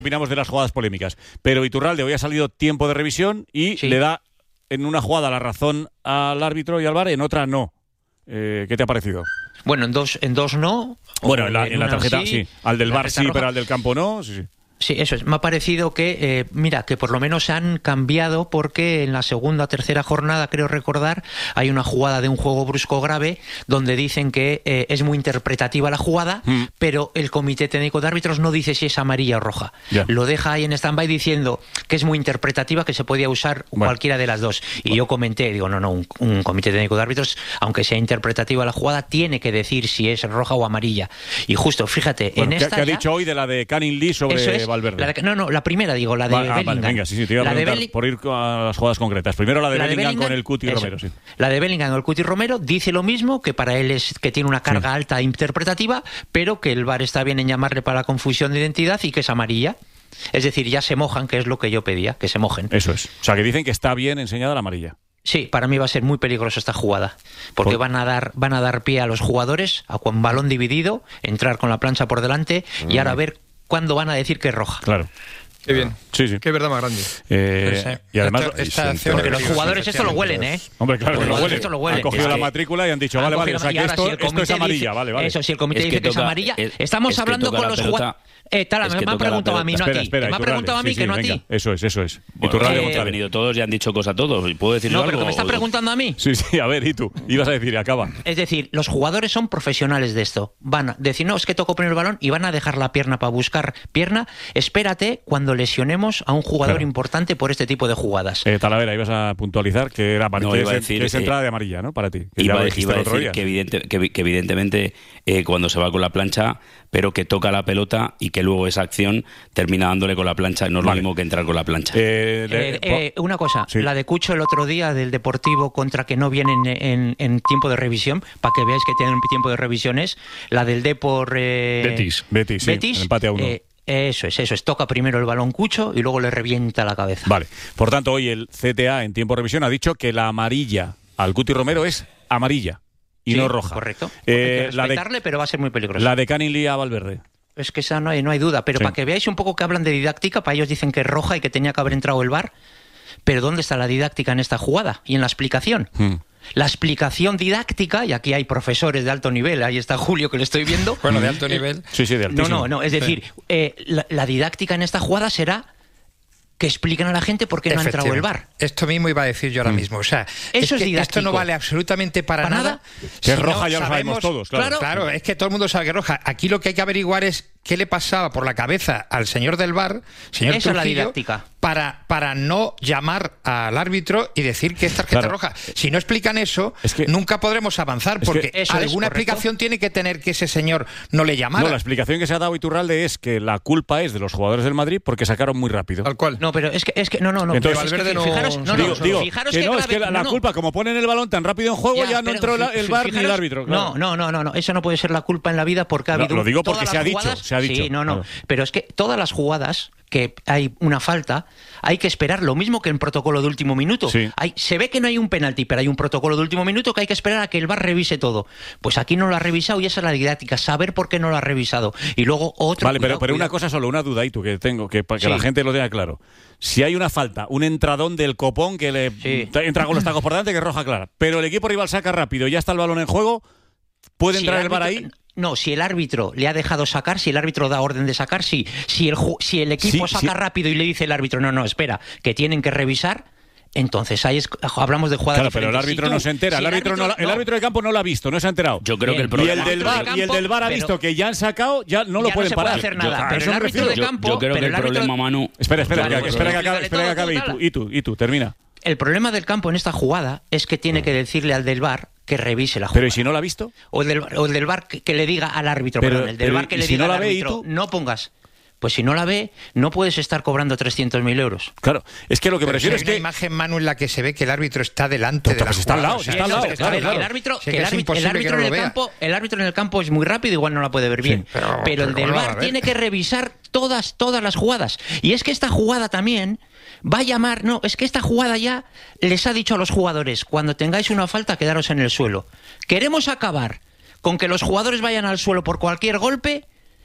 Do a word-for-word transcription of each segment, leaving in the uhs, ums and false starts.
Opinamos de las jugadas polémicas, pero Iturralde hoy ha salido tiempo de revisión y sí. le da en una jugada la razón al árbitro y al V A R, en otra no. Eh, ¿Qué te ha parecido? Bueno, en dos, en dos no. Bueno, en la, en la tarjeta sí, sí. Al del V A R sí, roja. pero al del campo no. Sí, sí. Sí, eso es. Me ha parecido que, eh, mira, que por lo menos se han cambiado porque en la segunda o tercera jornada, creo recordar, hay una jugada de un juego brusco grave donde dicen que eh, es muy interpretativa la jugada, mm. pero el Comité Técnico de Árbitros no dice si es amarilla o roja. Yeah. Lo deja ahí en stand-by diciendo que es muy interpretativa, que se podía usar bueno. cualquiera de las dos. Y bueno. yo comenté, digo, no, no, un, un Comité Técnico de Árbitros, aunque sea interpretativa la jugada, tiene que decir si es roja o amarilla. Y justo, fíjate, bueno, en ¿qué, esta ¿qué ha ya, dicho hoy de la de Canning Lee sobre Valverde? La de, no, no, la primera digo, la de ah, Bellingham. Vale, venga, sí, sí, te iba a preguntar Belling... por ir a las jugadas concretas. Primero la de, la Bellingham, de Bellingham con el Cuti eso. Romero, sí. La de Bellingham con el Cuti Romero dice lo mismo, que para él es que tiene una carga sí. alta interpretativa, pero que el V A R está bien en llamarle para la confusión de identidad y que es amarilla. Es decir, ya se mojan, que es lo que yo pedía, que se mojen. Eso es. O sea, que dicen que está bien enseñada la amarilla. Sí, para mí va a ser muy peligrosa esta jugada, porque ¿Por? van a dar van a dar pie a los jugadores a con balón dividido, entrar con la plancha por delante mm. y ahora ver cuándo van a decir que es roja. Claro. Qué bien. Sí, sí. Qué verdad más grande. Eh, sí. Y además, esta, esta porque los jugadores esto lo huelen, ¿eh? Hombre, claro, que lo huelen. Esto lo huelen. Han cogido es la que... matrícula y han dicho, vale, vale, o sea que esto, si esto es amarilla, dice, vale, vale. Eso, si el comité es dice que, que toca, es amarilla, es, estamos es hablando con los jugadores. Eh, Tala, es me, que me han preguntado a mí, no espera, a ti. espera, me han preguntado a mí, sí, que sí, no venga. a ti. Eso es, eso es. Bueno, Iturralde eh, han venido todos y han dicho cosas a todos. ¿Puedo decir no, algo? No, pero que me están preguntando a mí. Sí, sí, a ver, ¿y tú? Ibas a decir, acaba. Es decir, los jugadores son profesionales de esto. Van a decir, no, es que toco primero el balón y van a dejar la pierna para buscar pierna. Espérate cuando lesionemos a un jugador claro. importante por este tipo de jugadas. Eh, Talavera, ibas a puntualizar que era para no, que, iba es, a decir, que es entrada eh, de amarilla, ¿no? Para ti. Que iba, ya iba a decir que, evidente, que, que evidentemente eh, cuando se va con la plancha, pero que toca la pelota y que luego esa acción termina dándole con la plancha. No es vale. lo mismo que entrar con la plancha. Eh, eh, eh, una cosa, sí. la de Cucho el otro día del Deportivo contra que no vienen en, en, en tiempo de revisión, para que veáis que tienen tiempo de revisiones, la del Depor... Eh, Betis, Betis, Betis sí, empate a uno. Eh, Eso es, eso es. Toca primero el balón Cucho y luego le revienta la cabeza. Vale. Por tanto, hoy el C T A en tiempo de revisión ha dicho que la amarilla al Cuti Romero es amarilla y sí, no roja. Correcto. Eh, hay que respetarle, de, pero va a ser muy peligroso. La de Canning Lee a Valverde. Es que esa no hay, no hay duda. Pero sí. para que veáis un poco que hablan de didáctica, para ellos dicen que es roja y que tenía que haber entrado el V A R. Pero ¿dónde está la didáctica en esta jugada y en la explicación? Hmm. La explicación didáctica, y aquí hay profesores de alto nivel, ahí está Julio que le estoy viendo. Bueno, de alto nivel. Sí, sí, de altísimo. No, no, no, es decir, sí. eh, la, la didáctica en esta jugada será que expliquen a la gente por qué no ha entrado el V A R. Esto mismo iba a decir yo ahora mismo. O sea, eso es es que esto no vale absolutamente para, ¿Para nada. nada? Que es si roja, no, ya lo sabemos todos. Claro. Claro, claro, es que todo el mundo sabe que es roja. Aquí lo que hay que averiguar es qué le pasaba por la cabeza al señor del V A R, señor Esa Trujillo, es la didáctica. Para, para no llamar al árbitro y decir que es tarjeta claro. roja. Si no explican eso, es que, nunca podremos avanzar, porque alguna es explicación tiene que tener que ese señor no le llamara. No, la explicación que se ha dado Iturralde es que la culpa es de los jugadores del Madrid porque sacaron muy rápido. Tal cual. No, pero es que, es que no, no, no. Entonces, Valverde es que, no, fijaros, no, digo, no, digo, fijaros que que no, grave, es que la, la no, culpa, como ponen el balón tan rápido en juego, ya, ya no entró la, el V A R ni el árbitro. Claro. No, no, no, no, eso no puede ser la culpa en la vida porque ha no, habido... Lo digo porque se ha, jugadas, dicho, se ha dicho. Sí, no, no, claro. pero es que todas las jugadas que hay una falta, hay que esperar lo mismo que en protocolo de último minuto. Sí. Hay, se ve que no hay un penalti, pero hay un protocolo de último minuto que hay que esperar a que el V A R revise todo. Pues aquí no lo ha revisado y esa es la didáctica, saber por qué no lo ha revisado. Y luego otro... Vale, cuidado, pero, pero cuidado. una cosa solo, una duda y tú que tengo, que para que sí. la gente lo tenga claro. Si hay una falta, un entradón del copón que le sí. entra con los tacos por delante, que es roja clara, pero el equipo rival saca rápido y ya está el balón en juego, ¿puede si entrar el, el V A R árbitro, ahí? No, si el árbitro le ha dejado sacar, si el árbitro da orden de sacar, sí. Si el, si el equipo sí, saca sí. rápido y le dice el árbitro, no, no, espera, que tienen que revisar, entonces ahí es, hablamos de jugadas Claro, diferentes. pero el árbitro si tú, no se entera, si el, árbitro no, no, el árbitro de campo no lo ha visto, no se ha enterado. Yo creo Bien. que el problema... Y el del V A R, y el del V A R ha visto que ya han sacado, ya no lo ya pueden no se parar. puede hacer nada, Yo, pero el árbitro de campo... Yo, yo creo pero que el, el árbitro... problema, Manu... Espera, espera, Claro, que, pues, espera que pues, acabe, espera que acabe, y tú, y tú, y tú, termina. El problema del campo en esta jugada es que tiene que decirle al del V A R que revise la jugada. Pero ¿y si no la ha visto? O el del, o el del V A R que, que le diga al árbitro, pero, perdón, el del pero, V A R que le si diga no al la ve, árbitro, ¿y tú? no pongas... Pues si no la ve, no puedes estar cobrando trescientos mil euros. Claro, es que lo que me pero refiero si es hay que... una imagen, Manu, en la que se ve que el árbitro está delante Pero, de la pues está al lado, jugada. está al lado, O sea, claro, claro. El árbitro, Sí, que el árbitro, el árbitro que no en el vea. campo, el árbitro en el campo es muy rápido, igual no la puede ver bien. Sí, pero, pero, pero el pero del no V A la R va a tiene que revisar todas, todas las jugadas. Y es que esta jugada también va a llamar, no, es que esta jugada ya les ha dicho a los jugadores, cuando tengáis una falta, quedaros en el suelo. Queremos acabar con que los jugadores vayan al suelo por cualquier golpe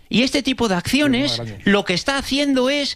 Y este tipo de acciones lo que está haciendo es